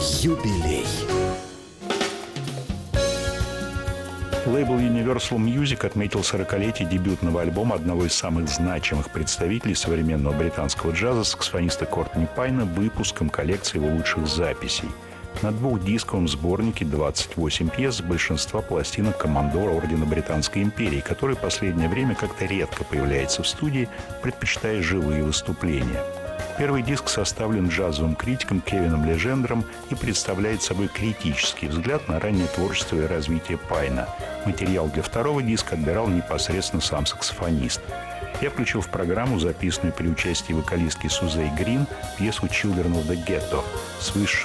Юбилей. Лейбл Universal Music отметил 40-летие дебютного альбома одного из самых значимых представителей современного британского джаза, саксофониста Кортни Пайна, выпуском коллекции его лучших записей. На двухдисковом сборнике 28 пьес, большинства пластинок командора Ордена Британской империи, который в последнее время как-то редко появляется в студии, предпочитая живые выступления. Первый диск составлен джазовым критиком Кевином Лежендром и представляет собой критический взгляд на раннее творчество и развитие Пайна. Материал для второго диска отбирал непосредственно сам саксофонист. Я включил в программу, записанную при участии вокалистки Сузей Грин, пьесу «Children of the Ghetto» с высшим